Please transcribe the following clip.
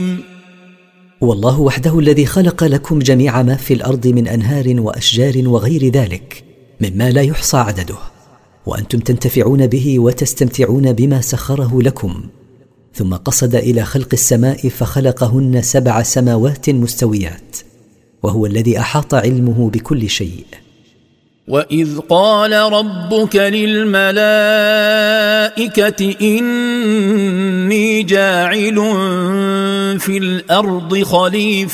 والله وحده الذي خلق لكم جميع ما في الأرض من أنهار وأشجار وغير ذلك مما لا يحصى عدده، وأنتم تنتفعون به وتستمتعون بما سخره لكم. ثم قصد إلى خلق السماء فخلقهن 7 سماوات مستويات، وهو الذي أحاط علمه بكل شيء. وإذ قال ربك للملائكة إني جاعل في الأرض خليفة